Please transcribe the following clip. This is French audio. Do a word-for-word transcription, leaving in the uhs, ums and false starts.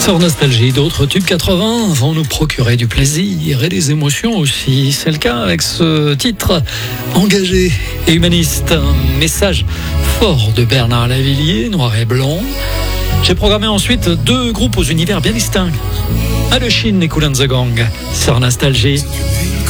Sur Nostalgie, d'autres tubes quatre-vingts vont nous procurer du plaisir et des émotions aussi. C'est le cas avec ce titre engagé et humaniste. Un message fort de Bernard Lavilliers, noir et blanc. J'ai programmé ensuite deux groupes aux univers bien distincts. Indochine et Kool and the Gang sur Nostalgie.